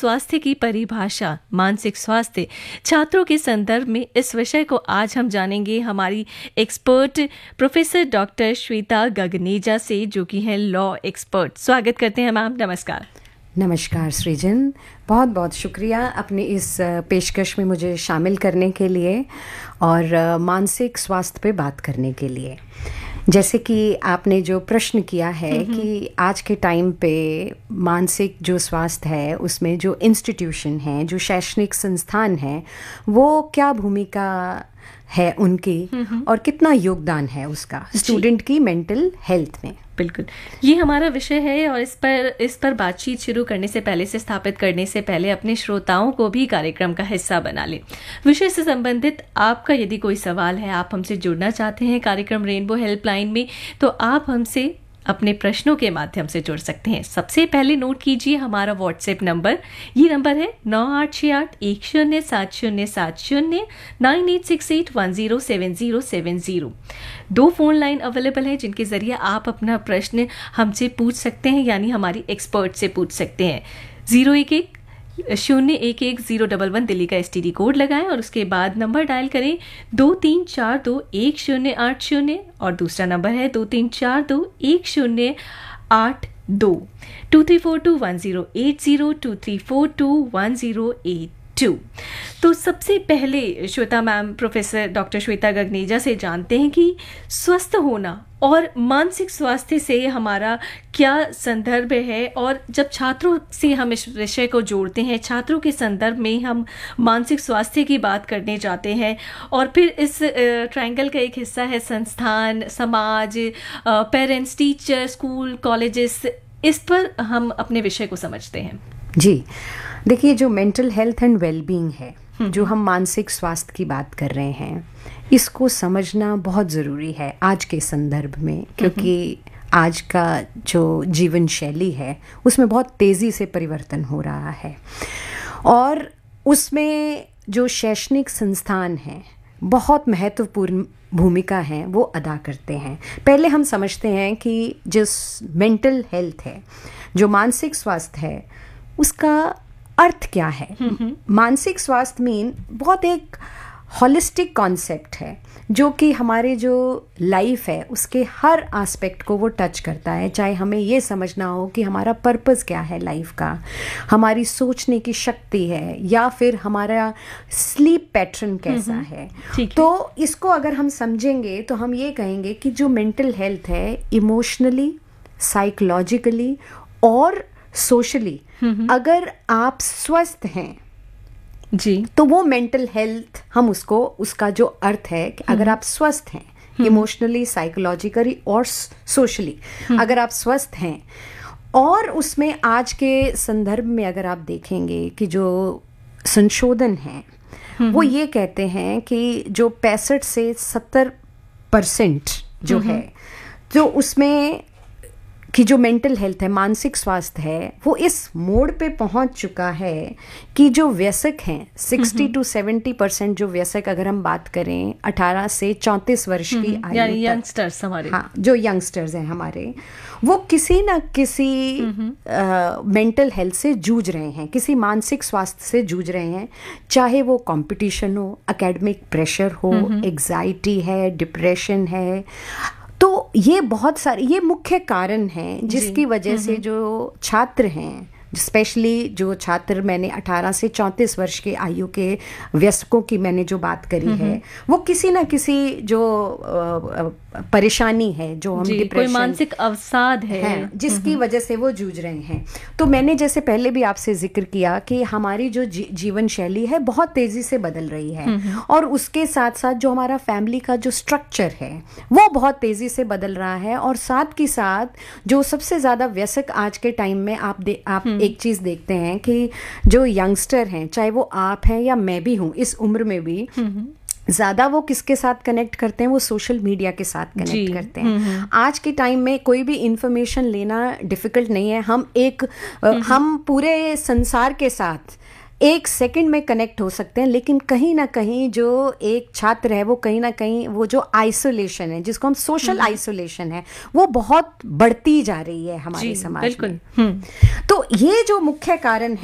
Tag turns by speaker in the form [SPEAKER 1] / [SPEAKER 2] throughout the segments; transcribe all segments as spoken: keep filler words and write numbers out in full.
[SPEAKER 1] स्वास्थ्य की परिभाषा, मानसिक स्वास्थ्य छात्रों के संदर्भ में, इस विषय को आज हम जानेंगे हमारी expert professor doctor Shweta Gagneja से, जो कि हैं लॉ एक्सपर्ट। स्वागत करते हैं मैम, नमस्कार।
[SPEAKER 2] नमस्कार सृजन, बहुत बहुत शुक्रिया अपने इस पेशकश में मुझे शामिल करने के लिए और मानसिक स्वास्थ्य पे बात करने के लिए। जैसे कि आपने जो प्रश्न किया है कि आज के टाइम पे मानसिक जो स्वास्थ्य है उसमें जो इंस्टीट्यूशन है, जो शैक्षणिक संस्थान है, वो क्या भूमिका है उनकी और कितना योगदान है उसका स्टूडेंट की मेंटल हेल्थ में।
[SPEAKER 1] बिल्कुल, ये हमारा विषय है और इस पर इस पर बातचीत शुरू करने से पहले, से स्थापित करने से पहले अपने श्रोताओं को भी कार्यक्रम का हिस्सा बना लें। विषय से संबंधित आपका यदि कोई सवाल है, आप हमसे जुड़ना चाहते हैं कार्यक्रम रेनबो हेल्पलाइन में, तो आप हमसे अपने प्रश्नों के माध्यम से जुड़ सकते हैं। सबसे पहले नोट कीजिए हमारा व्हाट्सएप नंबर, ये नंबर है नौ आठ छः आठ एक शून्य सात शून्य सात शून्य nine eight six eight one zero seven zero seven zero. दो फोन लाइन अवेलेबल है जिनके जरिए आप अपना प्रश्न हमसे पूछ सकते हैं, यानी हमारी एक्सपर्ट से पूछ सकते हैं। जीरो एक एक शून्य एक एक जीरो डबल वन दिल्ली का एसटीडी कोड लगाएं और उसके बाद नंबर डायल करें दो तीन चार दो एक शून्य आठ शून्य, और दूसरा नंबर है दो तीन चार दो एक शून्य आठ दो। To three four to one zero eight zero to three four to one zero eight to. तो सबसे पहले Shweta ma'am, professor doctor Shweta Gagneja से जानते हैं कि स्वस्थ होना और मानसिक स्वास्थ्य से हमारा क्या संदर्भ है, और जब छात्रों से हम इस विषय को जोड़ते हैं, छात्रों के संदर्भ में हम मानसिक स्वास्थ्य की बात करने जाते हैं, और फिर इस ट्रायंगल का एक हिस्सा है संस्थान, समाज, पेरेंट्स, टीचर, स्कूल, कॉलेजेस, इस पर हम अपने विषय को समझते हैं।
[SPEAKER 2] जी देखिए, जो मेंटल हेल्थ एंड वेलबींग है, जो हम मानसिक स्वास्थ्य की बात कर रहे हैं, इसको समझना बहुत ज़रूरी है आज के संदर्भ में, क्योंकि आज का जो जीवन शैली है उसमें बहुत तेज़ी से परिवर्तन हो रहा है और उसमें जो शैक्षणिक संस्थान हैं बहुत महत्वपूर्ण भूमिका है वो अदा करते हैं। पहले हम समझते हैं कि जिस मेंटल हेल्थ है, जो मानसिक स्वास्थ्य है, उसका अर्थ क्या है। मानसिक स्वास्थ्य मीन बहुत एक होलिस्टिक कॉन्सेप्ट है जो कि हमारे जो लाइफ है उसके हर एस्पेक्ट को वो टच करता है। चाहे हमें ये समझना हो कि हमारा पर्पस क्या है लाइफ का, हमारी सोचने की शक्ति है, या फिर हमारा स्लीप पैटर्न कैसा है। तो इसको अगर हम समझेंगे तो हम ये कहेंगे कि जो मेंटल हेल्थ है इमोशनली, साइकोलॉजिकली और सोशली अगर आप स्वस्थ हैं
[SPEAKER 1] जी, तो
[SPEAKER 2] वो मेंटल हेल्थ हम उसको, उसका जो अर्थ है कि अगर आप स्वस्थ हैं इमोशनली, साइकोलॉजिकली और सोशली, अगर आप स्वस्थ हैं, और उसमें आज के संदर्भ में अगर आप देखेंगे कि जो संशोधन है वो ये कहते हैं कि जो पैंसठ से सत्तर परसेंट जो है, जो उसमें कि जो मेंटल हेल्थ है, मानसिक स्वास्थ्य है, वो इस मोड़ पे पहुंच चुका है कि जो वयस्क हैं साठ टू सत्तर परसेंट, जो वयस्क अगर हम बात करें अठारह से चौंतीस वर्ष की आयु,
[SPEAKER 1] यानी यंगस्टर्स हमारे,
[SPEAKER 2] हाँ, जो यंगस्टर्स हैं हमारे, वो किसी ना किसी मेंटल हेल्थ से जूझ रहे हैं, किसी मानसिक स्वास्थ्य से जूझ रहे हैं। चाहे वो कंपटीशन हो, एकेडमिक प्रेशर हो, एग्जाइटी है, डिप्रेशन है, तो ये बहुत सारे ये मुख्य कारण हैं जिसकी वजह से जो छात्र हैं, स्पेशली जो छात्र, मैंने अठारह से चौंतीस वर्ष की आयु के वयस्कों की मैंने जो बात करी है, वो किसी ना किसी जो परेशानी है, जो हम डिप्रेशन,
[SPEAKER 1] कोई मानसिक अवसाद है, है
[SPEAKER 2] जिसकी वजह से वो जूझ रहे हैं। तो मैंने जैसे पहले भी आपसे जिक्र किया कि हमारी जो जी, जीवन शैली है बहुत तेजी से बदल रही है, और उसके साथ साथ जो हमारा फैमिली का जो स्ट्रक्चर है वो बहुत तेजी से बदल रहा है, और साथ के साथ जो सबसे ज्यादा वयस्क आज के टाइम में आप दे, आप एक चीज देखते हैं कि जो यंगस्टर हैं, चाहे वो आप हैं या मैं भी हूं, इस उम्र में भी ज़्यादा वो किसके साथ कनेक्ट करते हैं, वो सोशल मीडिया के साथ कनेक्ट करते हैं। आज के टाइम में कोई भी इंफॉर्मेशन लेना डिफ़िकल्ट नहीं है। हम एक हम पूरे संसार के साथ एक सेकंड में कनेक्ट हो सकते हैं, लेकिन कहीं ना कहीं जो एक छात्र है वो कहीं ना कहीं वो जो आइसोलेशन है, जिसको हम सोशल आइसोलेशन है, वो बहुत बढ़ती जा रही है हमारे समाज में। तो ये जो मुख्य कारण है,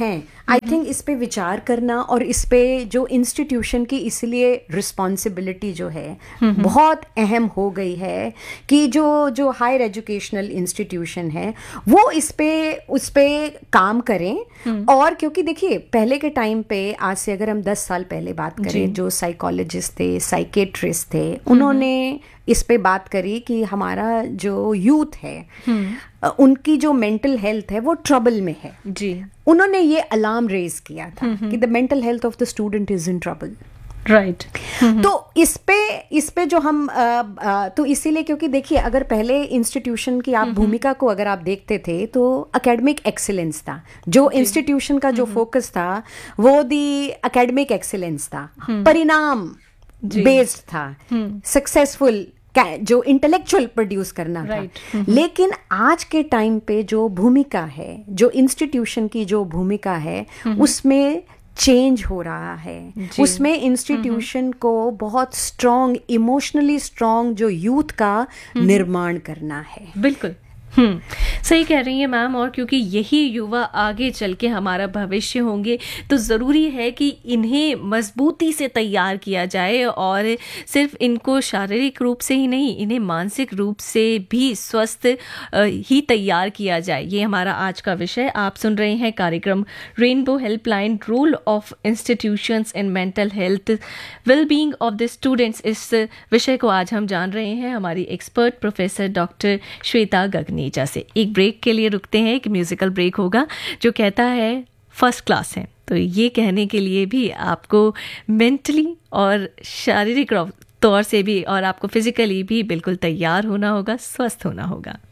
[SPEAKER 2] आई थिंक इस पे विचार करना और इस पे जो इंस्टीट्यूशन की इसलिए रिस्पॉन्सिबिलिटी जो है बहुत अहम हो गई है कि जो जो हायर एजुकेशनल इंस्टीट्यूशन है वो इस पे उस पे काम करें। और क्योंकि देखिए पहले के टाइम पे, आज से अगर हम दस साल पहले बात करें, जो साइकोलॉजिस्ट थे, साइकेट्रिस्ट थे, उन्होंने इस पे बात करी कि हमारा जो यूथ है उनकी जो मेंटल हेल्थ है वो ट्रबल में है
[SPEAKER 1] जी।
[SPEAKER 2] उन्होंने ये अलार्म रेज किया था कि the mental health of the student is in trouble.
[SPEAKER 1] Right.
[SPEAKER 2] तो इस पे इस पे जो हम आ, आ, तो इसीलिए क्योंकि देखिए अगर पहले इंस्टीट्यूशन की आप भूमिका को अगर आप देखते थे तो एकेडमिक एक्सीलेंस था, जो इंस्टीट्यूशन का जो फोकस था वो दी एकेडमिक एक्सीलेंस था, परिणाम बेस्ड था, सक्सेसफुल जो इंटेलेक्चुअल प्रोड्यूस करना था। right. लेकिन आज के टाइम पे जो भूमिका है, जो इंस्टीट्यूशन की जो भूमिका है उसमें चेंज हो रहा है। उसमें इंस्टीट्यूशन को बहुत स्ट्रॉन्ग, इमोशनली स्ट्रॉन्ग जो यूथ का निर्माण करना है।
[SPEAKER 1] बिल्कुल हम्म सही कह रही हैं मैम। और क्योंकि यही युवा आगे चल के हमारा भविष्य होंगे तो ज़रूरी है कि इन्हें मजबूती से तैयार किया जाए और सिर्फ इनको शारीरिक रूप से ही नहीं, इन्हें मानसिक रूप से भी स्वस्थ ही तैयार किया जाए। ये हमारा आज का विषय। आप सुन रहे हैं कार्यक्रम rainbow helpline, role of institutions in mental health well being of the students. इस विषय को आज हम जान रहे हैं हमारी expert professor doctor Shweta Gagneja से। एक ब्रेक के लिए रुकते हैं, एक म्यूजिकल ब्रेक होगा जो कहता है फर्स्ट क्लास है। तो ये कहने के लिए भी आपको मेंटली और शारीरिक तौर से भी और आपको फिजिकली भी बिल्कुल तैयार होना होगा, स्वस्थ होना होगा।